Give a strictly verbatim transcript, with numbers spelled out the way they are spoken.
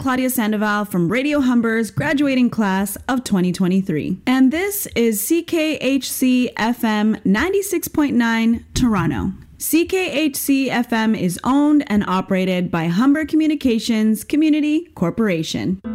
Claudia Sandoval from Radio Humber's graduating class of twenty twenty-three. And this is C K H C F M ninety-six point nine Toronto. C K H C F M is owned and operated by Humber Communications Community Corporation.